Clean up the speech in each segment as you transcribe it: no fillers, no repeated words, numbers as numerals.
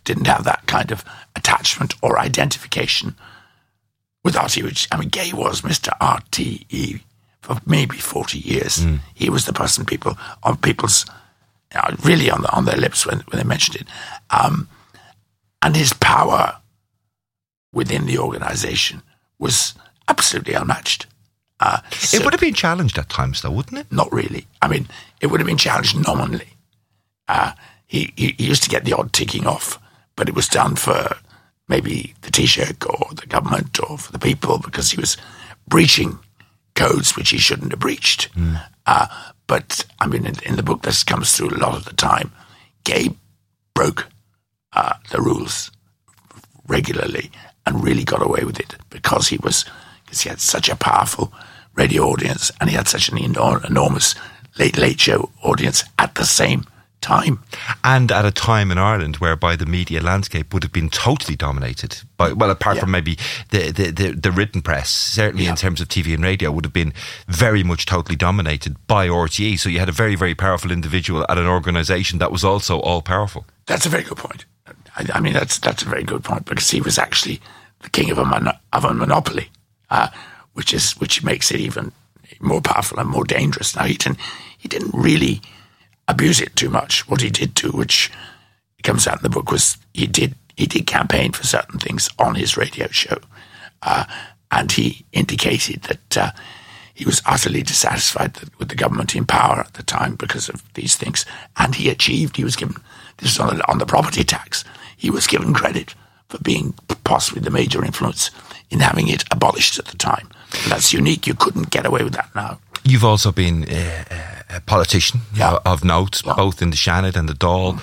didn't have that kind of attachment or identification with RTE. I mean, Gay was Mr. RTE for maybe 40 years. He was the person people's really on their lips when they mentioned it. And his power within the organisation was absolutely unmatched. It would have been challenged at times, though, wouldn't it? Not really. I mean, it would have been challenged nominally. He used to get the odd ticking off, but it was done for maybe the Taoiseach or the government or for the people because he was breaching codes which he shouldn't have breached. But, I mean, in the book, this comes through a lot of the time. Gay broke the rules regularly and really got away with it because he had such a powerful radio audience and he had such an enormous late show audience at the same time. And at a time in Ireland whereby the media landscape would have been totally dominated by, well, apart from maybe the written press, certainly in terms of TV and radio, would have been very much totally dominated by RTE. So you had a very, very powerful individual at an organisation that was also all-powerful. That's a very good point. I mean, that's a very good point because he was actually the king of a monopoly, which makes it even more powerful and more dangerous. Now, he didn't really abuse it too much. What he did do, which comes out in the book, was he did campaign for certain things on his radio show, and he indicated that he was utterly dissatisfied with the government in power at the time because of these things, and he was given, this is on the property tax, he was given credit for being possibly the major influence in having it abolished at the time. And that's unique. You couldn't get away with that now. You've also been a politician of note, both in the Seanad and the Dáil,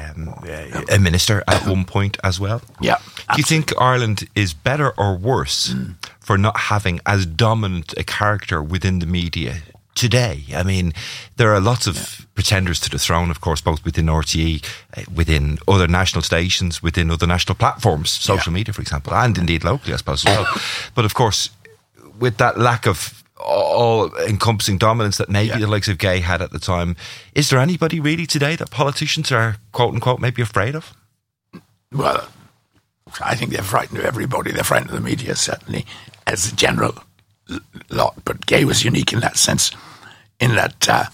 a minister at one point as well. Yeah. Absolutely. Do you think Ireland is better or worse for not having as dominant a character within the media today? I mean, there are lots of pretenders to the throne, of course, both within RTE, within other national stations, within other national platforms, social media, for example, and indeed locally, I suppose, as well. But of course, with that lack of all-encompassing dominance that maybe the likes of Gay had at the time, is there anybody really today that politicians are, quote-unquote, maybe afraid of? Well, I think they're frightened of everybody. They're frightened of the media, certainly, as a general lot. But Gay was unique in that sense, in that,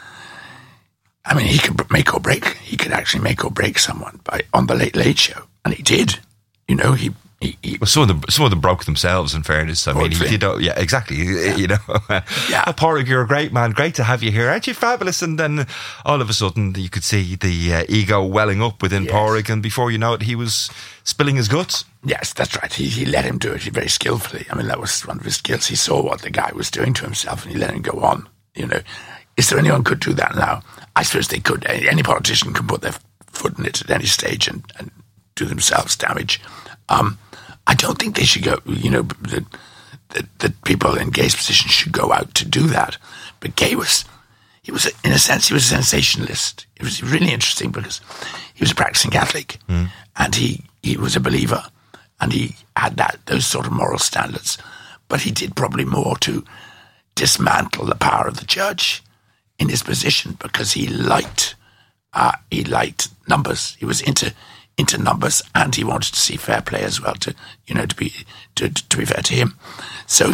I mean, he could make or break. He could actually make or break someone on the Late Show. And he did. You know, he well, some of them broke themselves, in fairness. I mean, he did. Yeah, exactly. You know, Pádraig, you're a great man. Great to have you here. Aren't you fabulous? And then all of a sudden, you could see the ego welling up within Pádraig, and before you know it, he was spilling his guts. Yes, that's right. He let him do it very skillfully. I mean, that was one of his skills. He saw what the guy was doing to himself, and he let him go on. You know, is there anyone could do that now? I suppose they could. Any politician can put their foot in it at any stage and do themselves damage. I don't think they should go, you know, that people in Gay's position should go out to do that. But Gay in a sense, he was a sensationalist. It was really interesting because he was a practicing Catholic and he was a believer and he had those sort of moral standards. But he did probably more to dismantle the power of the church in his position because he liked numbers. He was into numbers, and he wanted to see fair play as well. To be fair to him. So,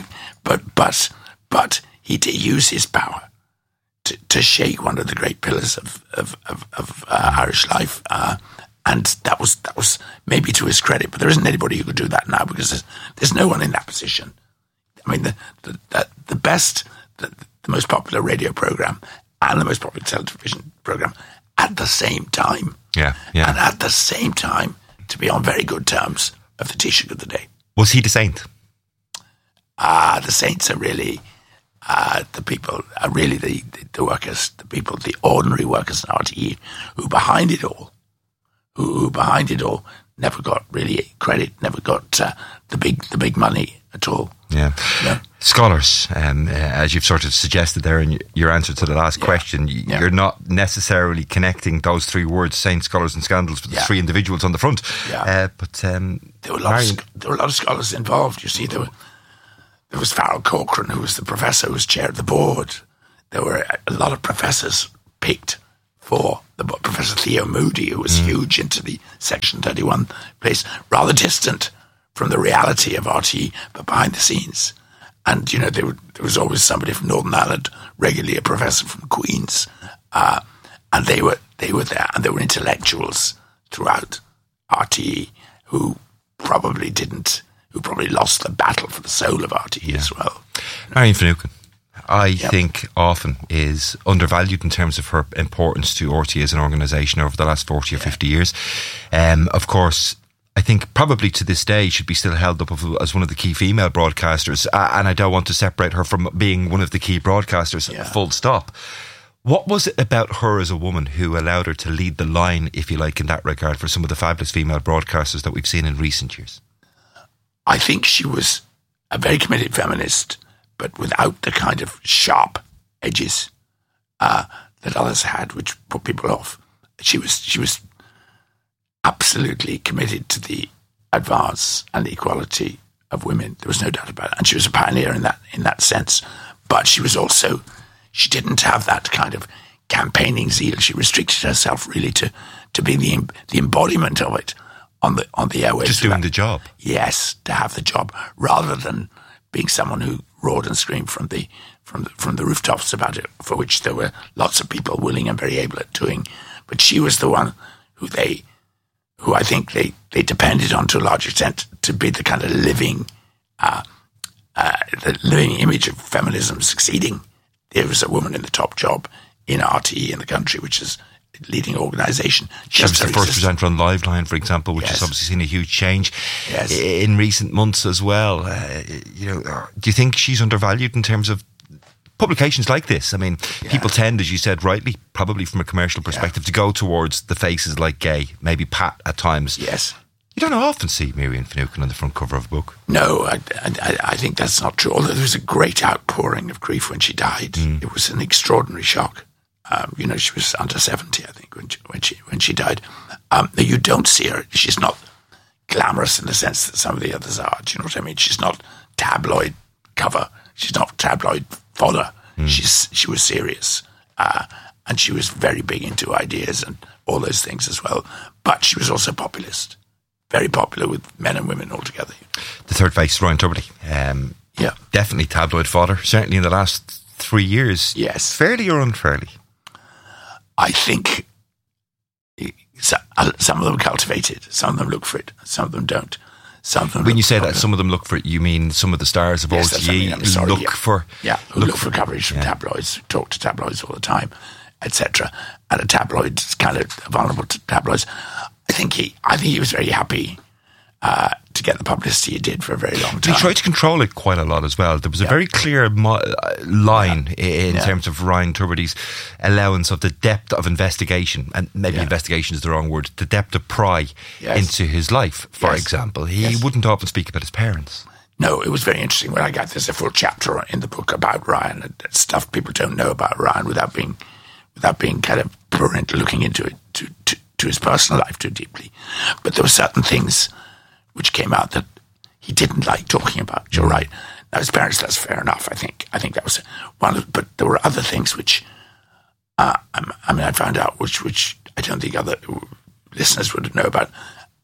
but he did use his power to shake one of the great pillars of Irish life, and that was maybe to his credit. But there isn't anybody who could do that now because there's no one in that position. I mean, the best, the most popular radio program and the most popular television program at the same time. Yeah. And at the same time, to be on very good terms of the Taoiseach of the day. Was he the saint? The saints are really the people, are really the workers, the people, the ordinary workers in RTE who behind it all, never got really credit, never got the big money at all. Yeah. Scholars, as you've sort of suggested there in your answer to the last question, you're not necessarily connecting those three words, saints, scholars and scandals, with the three individuals on the front. But there were a lot of scholars involved. You see, there was Farrell Corcoran, who was the professor, who was chair of the board. There were a lot of professors picked for Professor Theo Moody, who was huge into the Section 31 place, rather distant from the reality of RTE, but behind the scenes. And, there was always somebody from Northern Ireland, regularly a professor from Queen's, and they were there, and there were intellectuals throughout RTE who probably lost the battle for the soul of RTE as well. Marion Finucane, I think often is undervalued in terms of her importance to RTE as an organisation over the last 40 or 50 years. Of course, I think probably to this day should be still held up as one of the key female broadcasters, and I don't want to separate her from being one of the key broadcasters, full stop. What was it about her as a woman who allowed her to lead the line, if you like, in that regard for some of the fabulous female broadcasters that we've seen in recent years? I think she was a very committed feminist, but without the kind of sharp edges that others had, which put people off. She was absolutely committed to the advance and the equality of women. There was no doubt about it. And she was a pioneer in that sense. But she was also, she didn't have that kind of campaigning zeal. She restricted herself really to be the embodiment of it on the airwaves. Just doing the job. Yes, to have the job, rather than being someone who roared and screamed from the rooftops about it, for which there were lots of people willing and very able at doing. But she was the one who I think they depended on to a large extent to be the kind of living image of feminism succeeding. There was a woman in the top job in RTE in the country, which is a leading organisation. She was the first presenter on Liveline, for example, which has obviously seen a huge change in recent months as well. Do you think she's undervalued in terms of publications like this? I mean, people tend, as you said rightly, probably from a commercial perspective, to go towards the faces like Gay, maybe Pat at times. Yes. You don't often see Marion Finucane on the front cover of a book. No, I think that's not true. Although there was a great outpouring of grief when she died. It was an extraordinary shock. She was under 70, I think, when she died. You don't see her. She's not glamorous in the sense that some of the others are. Do you know what I mean? She's not tabloid cover. She's not tabloid fodder. She was serious, and she was very big into ideas and all those things as well. But she was also populist, very popular with men and women altogether. The third face, Ryan Tubridy. Definitely tabloid fodder, certainly in the last 3 years. Yes. Fairly or unfairly? I think some of them cultivate it, some of them look for it, some of them don't. Some of them when you say that some of them look for it, you mean some of the stars of RTE look for... look for coverage from tabloids, talk to tabloids all the time, etc. And a tabloid is kind of vulnerable to tabloids. I think he was very happy to get the publicity he did for a very long time. He tried to control it quite a lot as well. There was a very clear line in terms of Ryan Tubridy's allowance of the depth of investigation, and maybe investigation is the wrong word, the depth of pry into his life, for example. He wouldn't often speak about his parents. No, it was very interesting. When I got there's a full chapter in the book about Ryan and stuff people don't know about Ryan without being kind of prurient looking into it to his personal life too deeply. But there were certain things which came out that he didn't like talking about. You're right. Now, his parents, that's fair enough, I think. I think that was one of, but there were other things which, I found out, which I don't think other listeners would know about,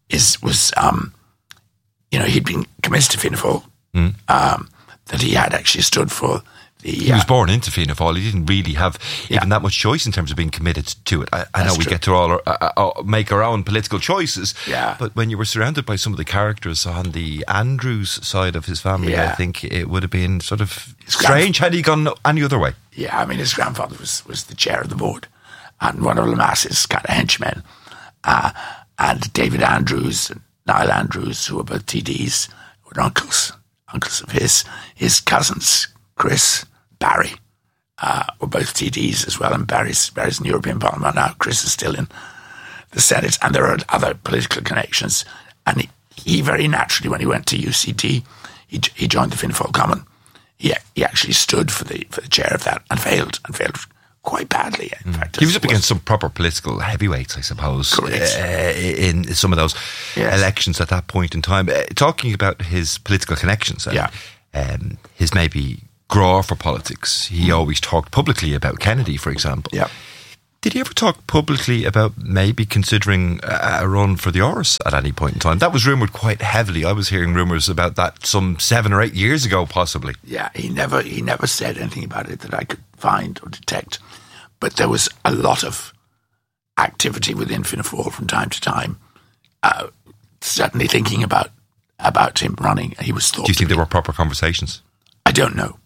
he'd been committed to Fianna Fáil, that he had actually stood for the... He was born into Fianna Fáil. He didn't really have even that much choice in terms of being committed to it. I know we get to all make our own political choices, but when you were surrounded by some of the characters on the Andrews side of his family, I think it would have been sort of strange had he gone any other way. Yeah, I mean, his grandfather was the chair of the board and one of Lamass's kind of henchmen, and David Andrews and Niall Andrews, who were both TDs, were uncles of his cousins, Chris, Barry, were both TDs as well, and Barry's in the European Parliament now. Chris is still in the Senate, and there are other political connections. And he very naturally, when he went to UCD, he joined the Fianna Fáil Common. He actually stood for the chair of that and failed quite badly. In fact, he was up against some proper political heavyweights, I suppose, in some of those elections at that point in time. Talking about his political connections, his maybe graw for politics. He always talked publicly about Kennedy, for example. Yeah. Did he ever talk publicly about maybe considering a run for the Áras at any point in time? That was rumoured quite heavily. I was hearing rumours about that some 7 or 8 years ago, possibly. Yeah, he never said anything about it that I could find or detect. But there was a lot of activity within Fianna Fáil from time to time. Certainly thinking about him running. He was thought. Do you think there were proper conversations? I don't know.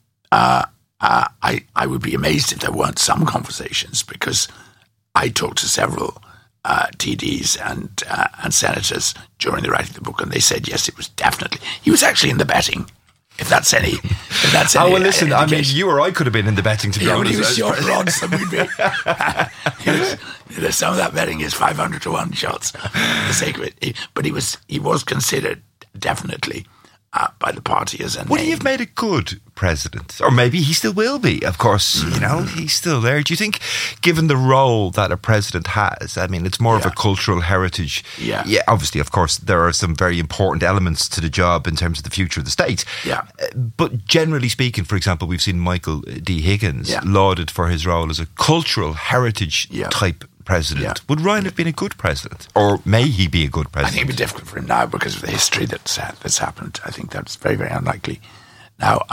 I would be amazed if there weren't some conversations, because I talked to several TDs and senators during the writing of the book, and they said yes, it was definitely. He was actually in the betting. If that's any. Oh well, listen. I mean, you or I could have been in the betting, to be honest. He was short odds, so we'd be. Some of that betting is 500 to 1 shots for the sake of it. But he was considered definitely by the party as a name. Would he have made a good president? Or maybe he still will be, of course. You know, he's still there. Do you think, given the role that a president has, I mean, it's more of a cultural heritage. Yeah, obviously, of course, there are some very important elements to the job in terms of the future of the state. Yeah. But generally speaking, for example, we've seen Michael D. Higgins lauded for his role as a cultural heritage type president. Yeah. Would Ryan have been a good president? Or may he be a good president? I think it would be difficult for him now because of the history that's happened. I think that's very, very unlikely. Now,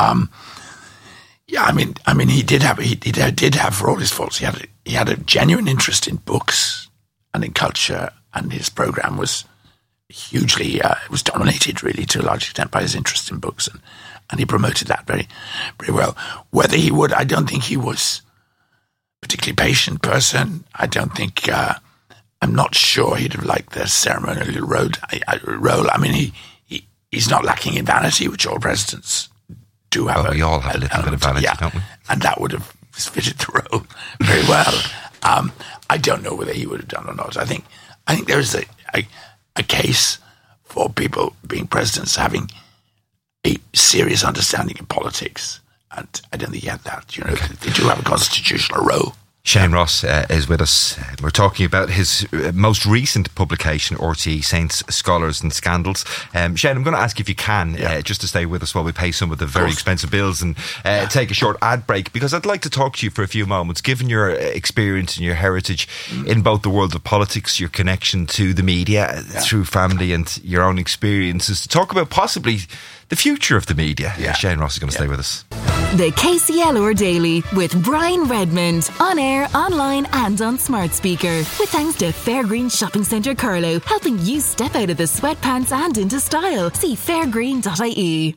I mean, he did have, for all his faults, he had a genuine interest in books and in culture, and his program was hugely, it was dominated really to a large extent by his interest in books, and he promoted that very, very well. Whether he would, I don't think he was particularly patient person. I don't think, I'm not sure he'd have liked the ceremonial role. I mean, he's not lacking in vanity, which all presidents do have. We all have a little bit of vanity, don't we? And that would have fitted the role very well. I don't know whether he would have done or not. I think there is a case for people being presidents having a serious understanding of politics. And I don't think he had that. You know, they do have a constitutional role. Shane Ross is with us. We're talking about his most recent publication, RTE, Saints, Scholars and Scandals. Shane, I'm going to ask if you can, just to stay with us while we pay some of the very expensive bills and take a short ad break, because I'd like to talk to you for a few moments, given your experience and your heritage in both the world of politics, your connection to the media through family and your own experiences, to talk about possibly the future of the media. Shane Ross is going to stay with us. The KCLR Daily with Brian Redmond. On air, online and on smart speaker. With thanks to Fairgreen Shopping Centre Carlow, helping you step out of the sweatpants and into style. See fairgreen.ie.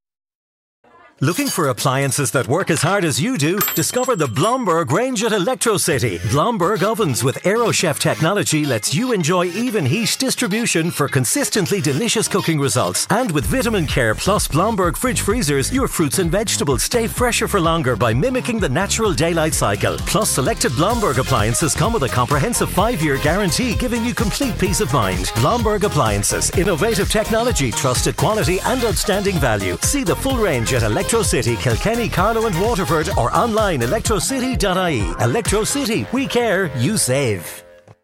Looking for appliances that work as hard as you do? Discover the Blomberg range at ElectroCity. Blomberg ovens with AeroChef technology lets you enjoy even heat distribution for consistently delicious cooking results. And with Vitamin Care plus Blomberg fridge freezers, your fruits and vegetables stay fresher for longer by mimicking the natural daylight cycle. Plus, selected Blomberg appliances come with a comprehensive 5-year guarantee, giving you complete peace of mind. Blomberg Appliances. Innovative technology, trusted quality and outstanding value. See the full range at ElectroCity, Kilkenny, Carlow and Waterford, or online electrocity.ie. ElectroCity. We care, you save.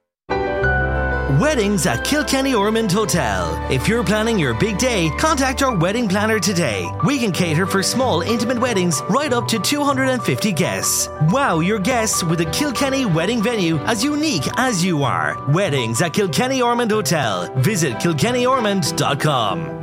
Weddings at Kilkenny Ormond Hotel. If you're planning your big day, contact our wedding planner today. We can cater for small, intimate weddings right up to 250 guests. Wow your guests with a Kilkenny wedding venue as unique as you are. Weddings at Kilkenny Ormond Hotel. Visit kilkennyormond.com.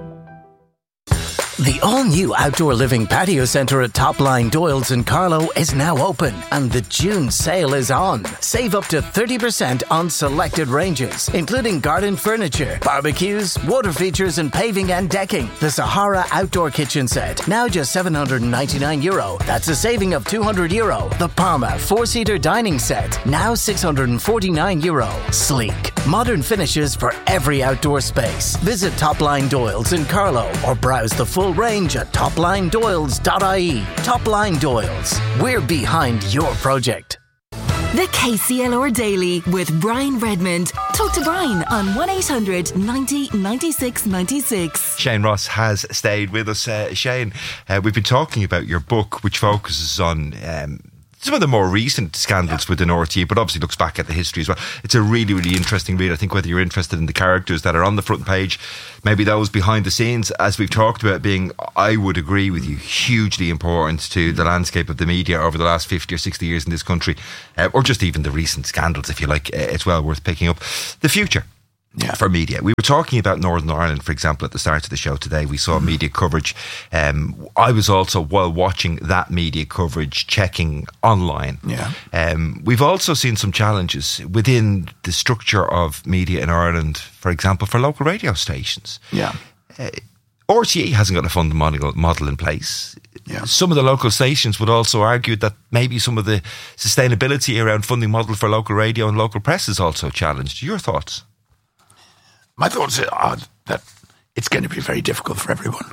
The all-new outdoor living patio centre at Topline Doyle's in Carlow is now open, and the June sale is on. Save up to 30% on selected ranges, including garden furniture, barbecues, water features and paving and decking. The Sahara outdoor kitchen set, now just €799. That's a saving of €200. The Parma 4-seater dining set, now €649. Sleek, modern finishes for every outdoor space. Visit Topline Doyle's in Carlow or browse the full range at toplinedoyles.ie. Topline Doyles. We're behind your project. The KCLR Daily with Brian Redmond. Talk to Brian on 1-800 90 96 96. Shane Ross has stayed with us. Shane, we've been talking about your book, which focuses on some of the more recent scandals within RTE, but obviously looks back at the history as well. It's a really, really interesting read. I think whether you're interested in the characters that are on the front page, maybe those behind the scenes, as we've talked about being, I would agree with you, hugely important to the landscape of the media over the last 50 or 60 years in this country, or just even the recent scandals, if you like. It's well worth picking up. The future. For media. We were talking about Northern Ireland, for example, at the start of the show today. We saw media coverage. I was also, while watching that media coverage, checking online. We've also seen some challenges within the structure of media in Ireland, for example, for local radio stations. RTE hasn't got a fundamental model in place. Some of the local stations would also argue that maybe some of the sustainability around funding model for local radio and local press is also challenged. Your thoughts? My thoughts are that it's going to be very difficult for everyone.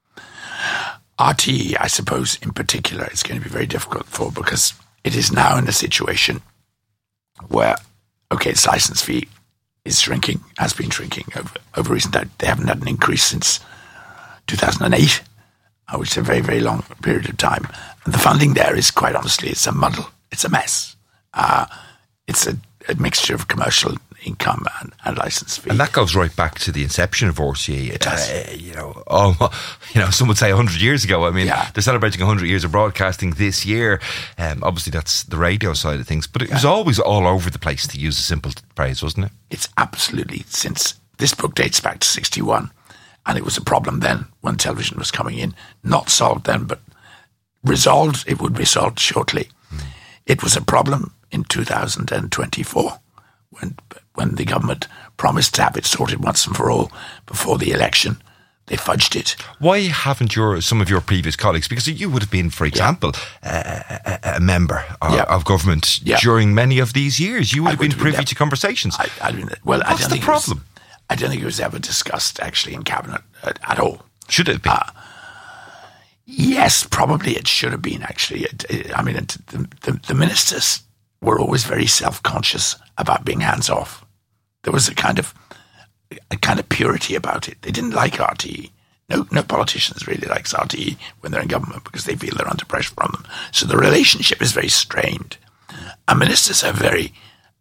RTE, I suppose, in particular, it's going to be very difficult for, because it is now in a situation where, okay, its licence fee is shrinking, has been shrinking over recent time. They haven't had an increase since 2008, which is a very, very long period of time. And the funding there is, quite honestly, it's a muddle. It's a mess. It's a mixture of commercial income and licence fee. And that goes right back to the inception of RTE. It does. Some would say 100 years ago. I mean, they're celebrating 100 years of broadcasting this year. Obviously, that's the radio side of things. But it was always all over the place, to use a simple phrase, wasn't it? It's absolutely, since this book dates back to 61, and it was a problem then when television was coming in. Not solved then, but resolved. It would be solved shortly. It was a problem in 2024 when the government promised to have it sorted once and for all before the election. They fudged it. Why haven't some of your previous colleagues, because you would have been, for example, a member of government during many of these years, you would have been privy to conversations. What's the problem? I don't think it was ever discussed actually in Cabinet at all. Should it have been? Yes, probably it should have been actually. The ministers were always very self-conscious about being hands-off. There was a kind of purity about it. They didn't like RTE. No politicians really likes RTE when they're in government because they feel they're under pressure from them. So the relationship is very strained. And ministers are very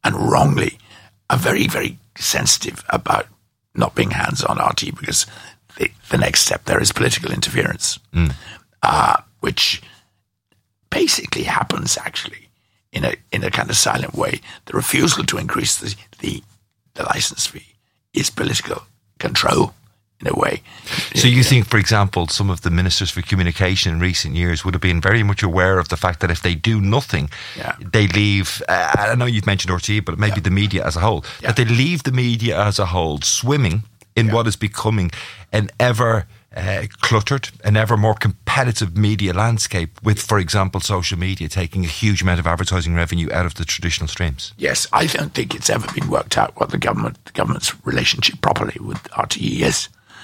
very sensitive about not being hands-on RTE because the next step there is political interference, which basically happens actually in a kind of silent way. The refusal to increase the licence fee is political control in a way. So you think, for example, some of the ministers for communication in recent years would have been very much aware of the fact that if they do nothing, they leave, I know you've mentioned RTE, but maybe the media as a whole, that they leave the media as a whole swimming in what is becoming an ever cluttered, an ever more competitive media landscape with, for example, social media taking a huge amount of advertising revenue out of the traditional streams? Yes, I don't think it's ever been worked out what the government's relationship properly with RTE is.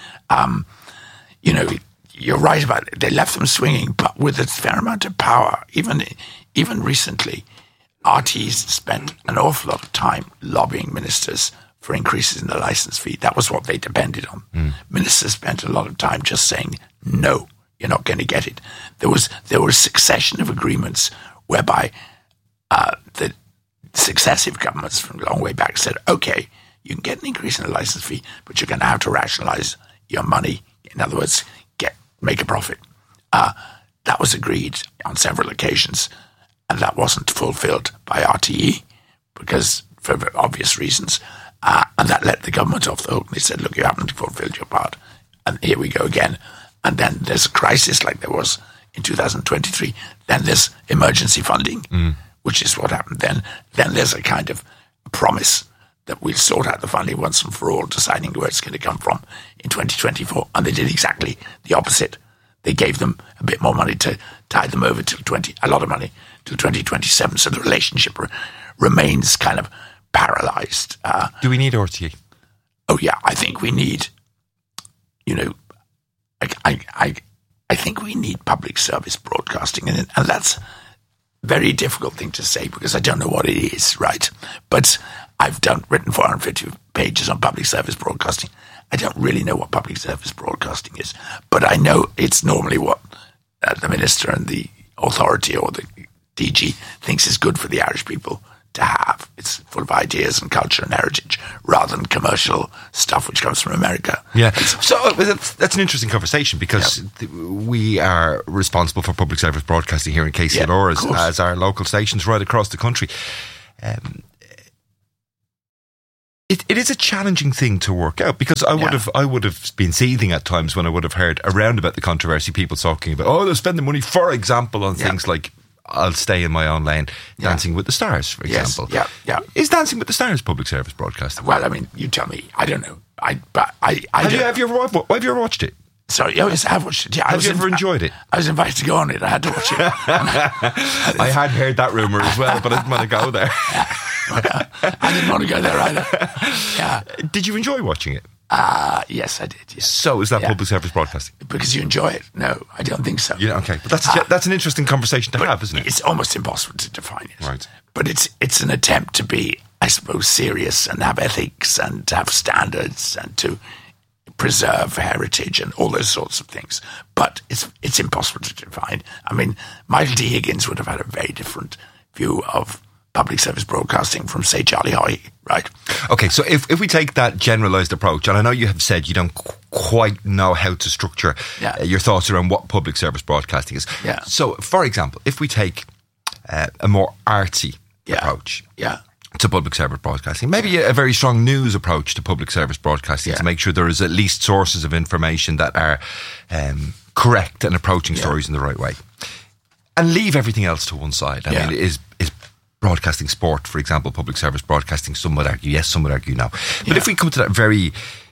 You're right about it. They left them swinging, but with a fair amount of power. Even recently, RTE's spent an awful lot of time lobbying ministers for increases in the licence fee. That was what they depended on. Ministers spent a lot of time just saying, no, you're not going to get it. There was a succession of agreements whereby the successive governments from a long way back said, okay, you can get an increase in the licence fee, but you're going to have to rationalise your money. In other words, make a profit. That was agreed on several occasions, and that wasn't fulfilled by RTE because for obvious reasons. And that let the government off the hook. They said, look, you haven't fulfilled your part. And here we go again. And then there's a crisis like there was in 2023. Then there's emergency funding, which is what happened then. Then there's a kind of promise that we'll sort out the funding once and for all, deciding where it's going to come from in 2024. And they did exactly the opposite. They gave them a bit more money to tide them over a lot of money till 2027. So the relationship remains kind of paralysed. Do we need RTE? Oh yeah, I think we need. I think we need public service broadcasting, and that's a very difficult thing to say because I don't know what it is, right? But I've written 450 pages on public service broadcasting. I don't really know what public service broadcasting is, but I know it's normally what the minister and the authority or DG thinks is good for the Irish people to have. It's full of ideas and culture and heritage rather than commercial stuff which comes from America. Yeah. So that's an interesting conversation because we are responsible for public service broadcasting here in KCLR as our local stations right across the country. It is a challenging thing to work out because I would have been seething at times when I would have heard around about the controversy, people talking about, they're spending money, for example, on things like I'll stay in my own lane, Dancing with the Stars, for example. Yeah. Is Dancing with the Stars public service broadcasting? Well, I mean, you tell me. I don't know. Have you ever watched it? Sorry, yes, I have watched it. Yeah, have you ever enjoyed it? I was invited to go on it. I had to watch it. I had heard that rumour as well, but I didn't want to go there. I didn't want to go there either. Yeah. Did you enjoy watching it? Yes, I did. Yes. So is that public service broadcasting? Because you enjoy it? No, I don't think so. Yeah, okay. But that's an interesting conversation to have, isn't it? It's almost impossible to define it. Right. But it's an attempt to be, I suppose, serious and have ethics and to have standards and to preserve heritage and all those sorts of things. But it's impossible to define. I mean, Michael D. Higgins would have had a very different view of public service broadcasting from, say, Charlie Hoy, right? Okay, so if we take that generalised approach, and I know you have said you don't quite know how to structure your thoughts around what public service broadcasting is. Yeah. So, for example, if we take a more artsy approach to public service broadcasting, maybe a very strong news approach to public service broadcasting to make sure there is at least sources of information that are correct and approaching stories in the right way, and leave everything else to one side. I mean, is broadcasting sport, for example, public service broadcasting? Some would argue yes, some would argue no. But if we come to that very,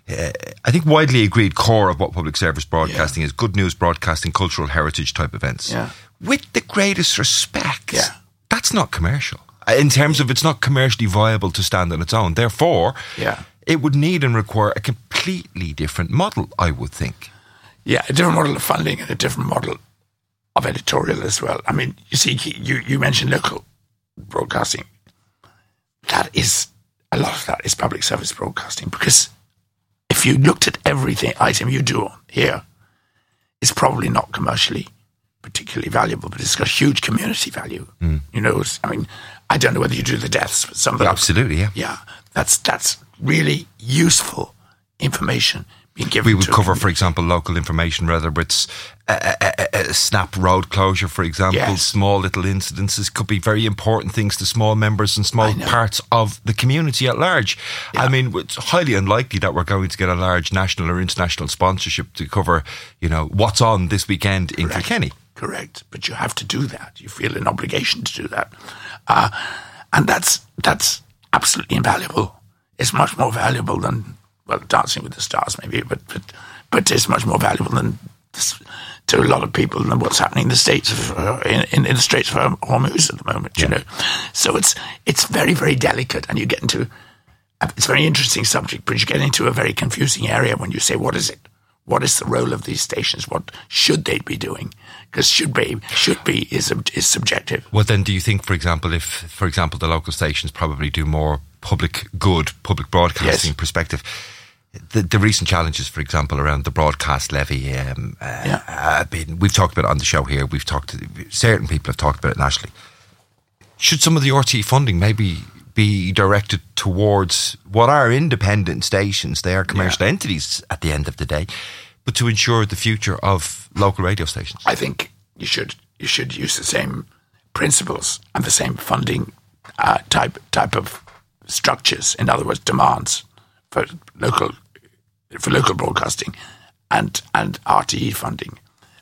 I think, widely agreed core of what public service broadcasting is, good news broadcasting, cultural heritage type events, with the greatest respect, that's not commercial. In terms of it's not commercially viable to stand on its own. Therefore, it would need and require a completely different model, I would think. Yeah, a different model of funding and a different model of editorial as well. I mean, you see, you mentioned local broadcasting. That is, a lot of that is public service broadcasting, because if you looked at everything item you do here, it's probably not commercially particularly valuable, but it's got huge community value. You know, I mean, I don't know whether you do the deaths, but some of them. Absolutely, yeah. That's really useful information being given. We would cover, for example, local information, whether it's a snap road closure, for example, small little incidences could be very important things to small members and small parts of the community at large. I mean, it's highly unlikely that we're going to get a large national or international sponsorship to cover, you know, what's on this weekend in Kilkenny. Correct, but you have to do that. You feel an obligation to do that, and that's absolutely invaluable. It's much more valuable than, well, Dancing with the Stars, maybe, but it's much more valuable than to a lot of people than what's happening in the States in the Straits of Hormuz at the moment. You know, so it's very, very delicate, and you get into it's a very interesting subject, but you get into a very confusing area when you say, what is it? What is the role of these stations? What should they be doing? Because should be is subjective. Well, then, do you think, for example, the local stations probably do more public good, public broadcasting perspective? The recent challenges, for example, around the broadcast levy, we've talked about it on the show here. Certain people have talked about it nationally. Should some of the RTE funding maybe be directed towards what are independent stations? They are commercial entities at the end of the day, but to ensure the future of local radio stations. I think you should use the same principles and the same funding type of structures. In other words, demands for local broadcasting and RTE funding,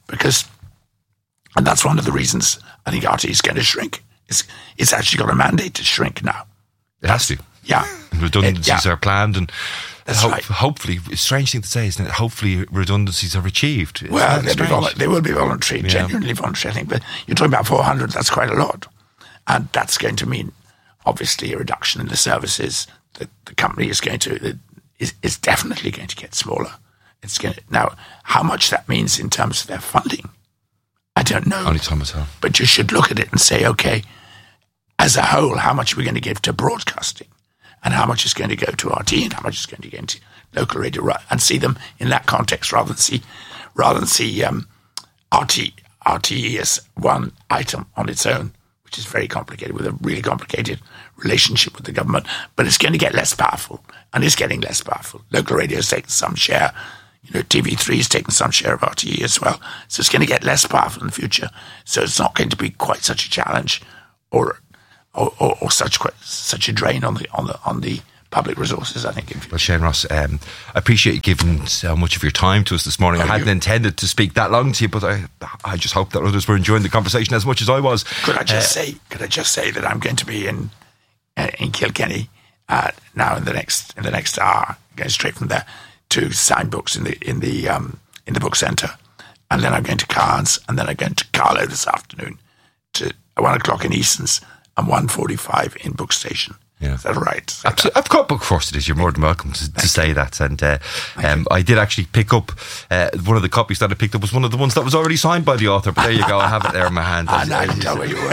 and that's one of the reasons I think RTE is going to shrink. It's actually got a mandate to shrink now. It has to. Yeah. And redundancies are planned, and that's right. Hopefully, it's a strange thing to say, isn't it? Hopefully redundancies are achieved. Well, they will be voluntary, genuinely voluntary, I think. But you're talking about 400, that's quite a lot. And that's going to mean, obviously, a reduction in the services. The company is definitely going to get smaller. Now, how much that means in terms of their funding, I don't know. Only time will tell. But you should look at it and say, okay, as a whole, how much are we going to give to broadcasting, and how much is going to go to RTE, and how much is going to go into local radio, and see them in that context rather than see RTE as one item on its own, which is very complicated, with a really complicated relationship with the government. But it's going to get less powerful, and it's getting less powerful. Local radio is taking some share. TV3 is taking some share of RTE as well. So it's going to get less powerful in the future. So it's not going to be quite such a challenge or such a drain on the public resources, I think. Well, Shane Ross, I appreciate you giving so much of your time to us this morning. I hadn't intended to speak that long to you, but I just hope that others were enjoying the conversation as much as I was. Could I just say that I'm going to be in Kilkenny now in the next hour, going straight from there to sign books in the book centre, and then I'm going to Cairns, and then I'm going to Carlow this afternoon to 1:00 in Easons and 1:45 in Book Station. Yeah. Is that right? Absolutely. Of course it is. You're more than welcome to say that. And I did actually pick up one of the copies that I picked up was one of the ones that was already signed by the author. But there you go. I have it there in my hand. I didn't know where you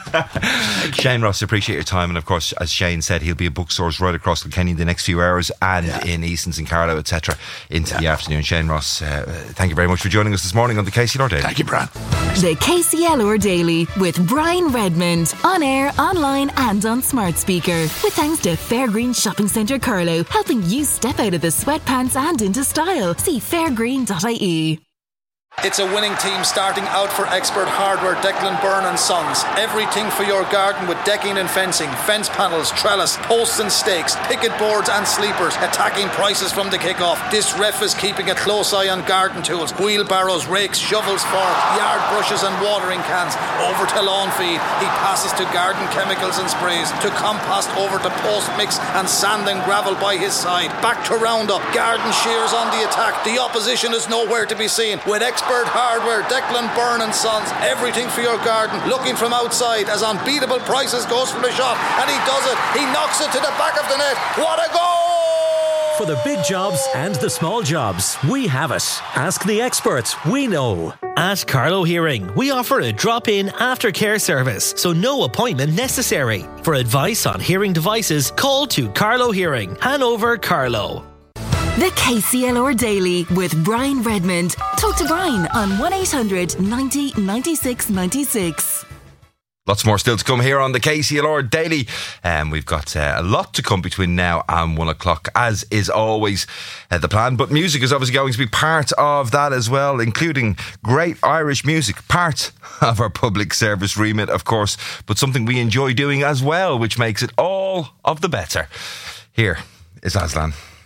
were. Shane Ross, appreciate your time. And of course, as Shane said, he'll be in bookstores right across Kilkenny in the next few hours and in Easons and Carlow, etc. into the afternoon. Shane Ross, thank you very much for joining us this morning on the KCLR Daily. Thank you, Brian. The KCLR Daily with Brian Redmond. On air, online and on smart speaker. With thanks to Fairgreen Shopping Centre Carlow, helping you step out of the sweatpants and into style. See fairgreen.ie. It's a winning team starting out for Expert Hardware, Declan Byrne and Sons. Everything for your garden with decking and fencing, fence panels, trellis, posts and stakes, picket boards and sleepers. Attacking prices from the kick-off. This ref is keeping a close eye on garden tools, wheelbarrows, rakes, shovels, forks, yard brushes and watering cans. Over to lawn feed. He passes to garden chemicals and sprays, to compost, over to post mix and sand and gravel by his side. Back to roundup. Garden shears on the attack. The opposition is nowhere to be seen. With Expert Hardware, Declan Byrne and Sons. Everything for your garden. Looking from outside as unbeatable prices goes from the shot, and he does it. He knocks it to the back of the net. What a goal! For the big jobs and the small jobs, we have it. Ask the experts. We know. At Carlow Hearing, we offer a drop-in aftercare service, so no appointment necessary. For advice on hearing devices, call to Carlow Hearing, Hanover, Carlow. The KCLR Daily with Brian Redmond. Talk to Brian on 1800 90 96 96. Lots more still to come here on the KCLR Daily. We've got a lot to come between now and 1:00, as is always the plan. But music is obviously going to be part of that as well, including great Irish music, part of our public service remit, of course, but something we enjoy doing as well, which makes it all of the better. Here is Aslan.